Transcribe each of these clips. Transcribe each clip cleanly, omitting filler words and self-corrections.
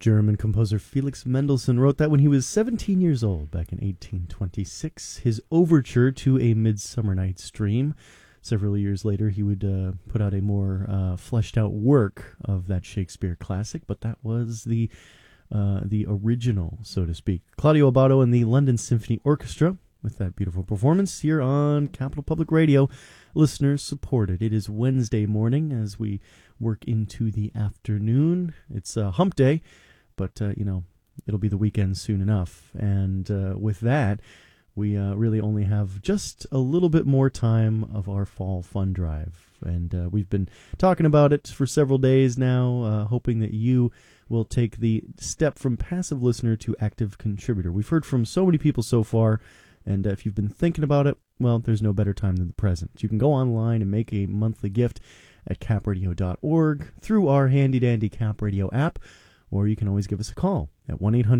German composer Felix Mendelssohn wrote that when he was 17 years old back in 1826. His overture to A Midsummer Night's Dream. Several years later, he would put out a more fleshed out work of that Shakespeare classic, but that was the original, so to speak. Claudio Abbado and the London Symphony Orchestra with that beautiful performance here on Capital Public Radio. Listeners supported. It is Wednesday morning as we work into the afternoon. It's hump day, but, it'll be the weekend soon enough. And with that, we really only have just a little bit more time of our fall fund drive. And we've been talking about it for several days now, hoping that you will take the step from passive listener to active contributor. We've heard from so many people so far, and if you've been thinking about it, well, there's no better time than the present. You can go online and make a monthly gift at capradio.org through our handy-dandy Cap Radio app, or you can always give us a call at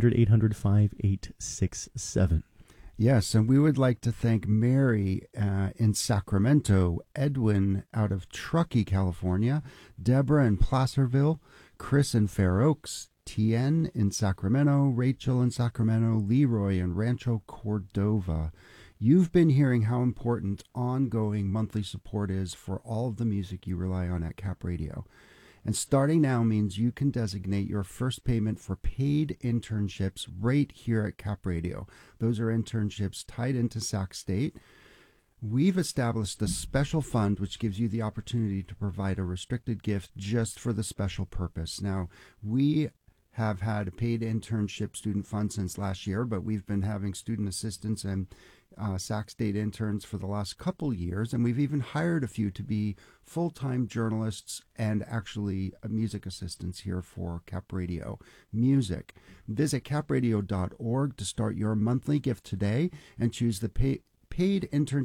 1-800-800-5867. Yes, and we would like to thank Mary in Sacramento, Edwin out of Truckee, California, Deborah in Placerville, Chris in Fair Oaks, Tien in Sacramento, Rachel in Sacramento, Leroy in Rancho Cordova. You've been hearing how important ongoing monthly support is for all of the music you rely on at Cap Radio. And starting now means you can designate your first payment for paid internships right here at Cap Radio. Those are internships tied into Sac State. We've established a special fund which gives you the opportunity to provide a restricted gift just for the special purpose. Now, we have had a paid internship student fund since last year, but we've been having student assistants and Sac State interns for the last couple years, and we've even hired a few to be full-time journalists and actually music assistants here for Cap Radio Music. Visit capradio.org to start your monthly gift today and choose the paid student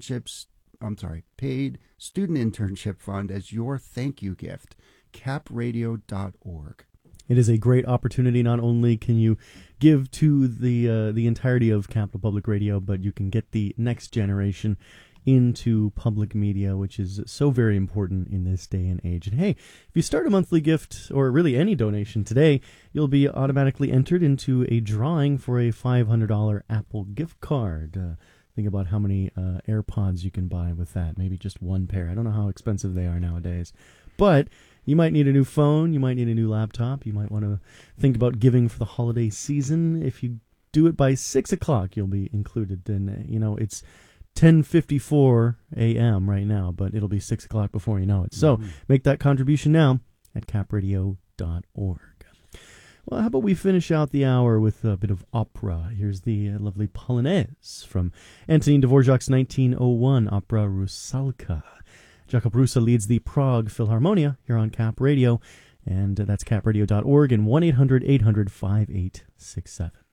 internship fund as your thank you gift. capradio.org. It is a great opportunity. Not only can you give to the entirety of Capital Public Radio, but you can get the next generation into public media, which is so very important in this day and age. And hey, if you start a monthly gift, or really any donation today, you'll be automatically entered into a drawing for a $500 Apple gift card. Think about how many AirPods you can buy with that. Maybe just one pair. I don't know how expensive they are nowadays. But you might need a new phone. You might need a new laptop. You might want to think about giving for the holiday season. If you do it by 6 o'clock, you'll be included. And, it's 10:54 a.m. right now, but it'll be 6 o'clock before you know it. So make that contribution now at capradio.org. Well, how about we finish out the hour with a bit of opera? Here's the lovely Polonaise from Antonin Dvorak's 1901 opera Rusalka. Jakub Rusa leads the Prague Philharmonia here on Cap Radio, and that's capradio.org and 1-800-800-5867.